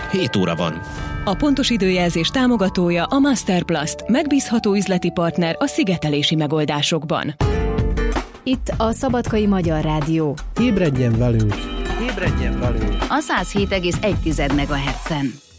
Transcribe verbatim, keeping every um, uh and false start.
hét óra van. A pontos időjelzés támogatója a Masterplast, megbízható üzleti partner a szigetelési megoldásokban. Itt a Szabadkai Magyar Rádió. Ébredjen velünk! Ébredjen velünk! A száz hét egész egy megahertzen.